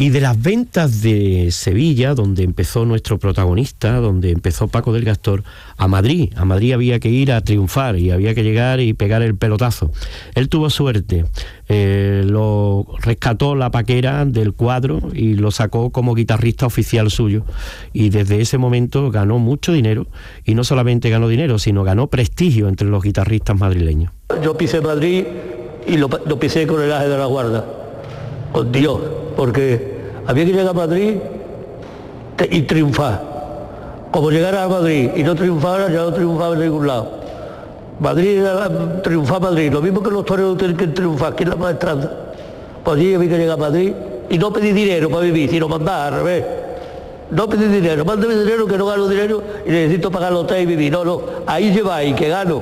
Y de las ventas de Sevilla, donde empezó nuestro protagonista, donde empezó Paco del Gastor, a Madrid. A Madrid había que ir a triunfar y había que llegar y pegar el pelotazo. Él tuvo suerte, lo rescató la Paquera del cuadro y lo sacó como guitarrista oficial suyo. Y desde ese momento ganó mucho dinero, y no solamente ganó dinero, sino ganó prestigio entre los guitarristas madrileños. Yo pisé Madrid y lo pisé con el Aje de la Guarda, con Dios, porque había que llegar a Madrid y triunfar. Como llegara a Madrid y no triunfara, ya no triunfaba en ningún lado. Madrid era triunfar Madrid, lo mismo que los toreros tienen que triunfar, que es la maestranza. Pues allí había que llegar a Madrid y no pedir dinero para vivir, sino mandar al revés. No pedir dinero, mándeme dinero que no gano dinero y necesito pagar el hotel y vivir. No, ahí lleváis, que gano.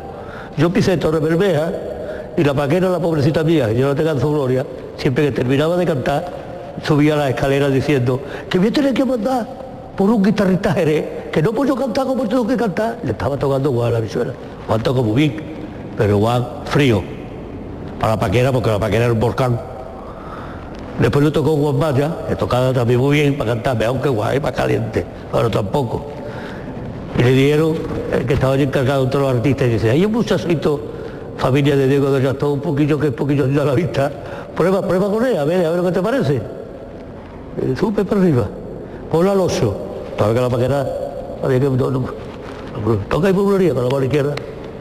Yo pisé Torre Bermeja y la Paquera, la pobrecita mía, yo no tengo su gloria, siempre que terminaba de cantar, subía a las escaleras diciendo que voy a tener que mandar por un guitarrista Jerez, que no puedo cantar como tengo que cantar. Le estaba tocando Juan la visuela, Juan tocó muy bien, pero Juan frío, para la Paquera, porque la Paquera era un volcán. Después le tocó Juan Maya, que tocaba también muy bien para cantarme, aunque Juan es más caliente, pero tampoco. Y le dieron, el que estaba allí encargado de todos los artistas, y dice, hay un muchachito, familia de Diego de Rastón, un poquillo a la vista, prueba con él, a ver lo que te parece. Sube para arriba, ponlo al 8, todavía que la Paquera, había que toca y burlería con la mano izquierda.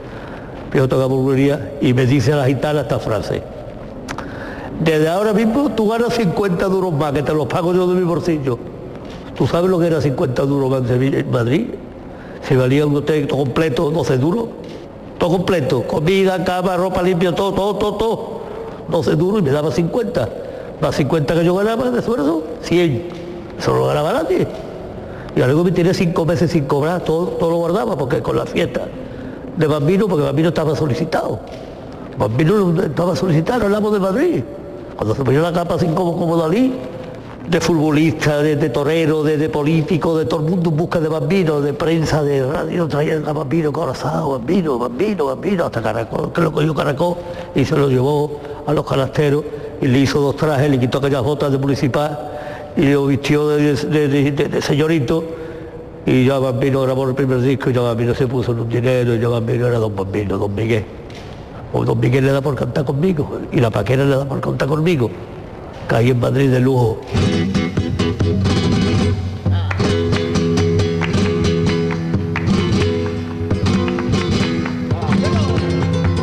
Yo toca burlería y me dice a la gitana esta frase: desde ahora mismo tú ganas 50 duros más, que te los pago yo de mi bolsillo. ¿Tú sabes lo que era 50 duros más en Madrid? Se valía un hotel todo completo, 12 duros, todo completo, comida, cama, ropa limpia, todo, 12 duros, y me daba 50, más 50 que yo ganaba de esfuerzo, 100, eso no lo ganaba nadie. Y luego me tiré 5 meses sin cobrar, todo lo guardaba, porque con la fiesta de Bambino, porque Bambino estaba solicitado. Bambino estaba solicitado, hablamos de Madrid. Cuando se ponía la capa así como Dalí, de futbolista, de torero, de político, de todo el mundo en busca de Bambino, de prensa, de radio, traían a Bambino corazado, Bambino, hasta Caracol, que lo cogió Caracol y se lo llevó a los canasteros y le hizo 2 trajes, le quitó aquellas botas de municipal y lo vistió de señorito, y ya Bambino grabó el primer disco y ya Bambino se puso en un dinero y ya Bambino era Don Bambino, Don Miguel. O Don Miguel le da por cantar conmigo y la Paquera le da por cantar conmigo. Caí en Madrid de lujo.